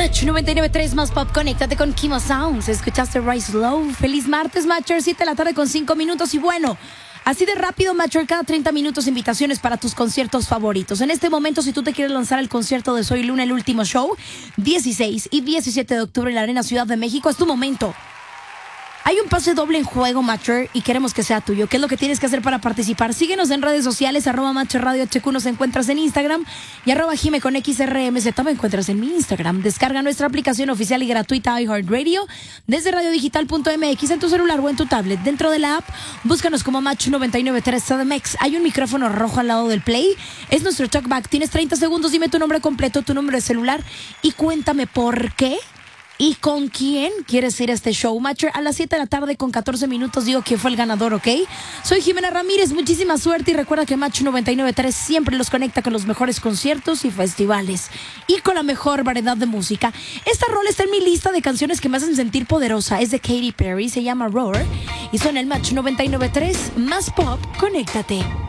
Match 99.3 más pop, conéctate con Kimo Sounds. Escuchaste Rise Low. Feliz martes, Matcher, 7 de la tarde con 5 minutos. Y bueno, así de rápido, Matcher, cada 30 minutos invitaciones para tus conciertos favoritos. En este momento, si tú te quieres lanzar al concierto de Soy Luna, el último show, 16 y 17 de octubre en la Arena Ciudad de México, es tu momento. Hay un pase doble en juego, Matcher, y queremos que sea tuyo. ¿Qué es lo que tienes que hacer para participar? Síguenos en redes sociales, @MatcherRadioHQ nos encuentras en Instagram y @Jime con XRMZ me encuentras en mi Instagram. Descarga nuestra aplicación oficial y gratuita iHeartRadio desde radiodigital.mx en tu celular o en tu tablet. Dentro de la app, búscanos como Match 99.3 CDMX. Hay un micrófono rojo al lado del play. Es nuestro talkback. Tienes 30 segundos. Dime tu nombre completo, tu número de celular y cuéntame por qué y con quién quieres ir a este show. Matcher, a las 7 de la tarde con 14 minutos digo que fue el ganador, ¿ok? Soy Jimena Ramírez, muchísima suerte y recuerda que Match 99.3 siempre los conecta con los mejores conciertos y festivales y con la mejor variedad de música. Esta rola está en mi lista de canciones que me hacen sentir poderosa. Es de Katy Perry, se llama Roar y suena el Match 99.3 más pop, conéctate.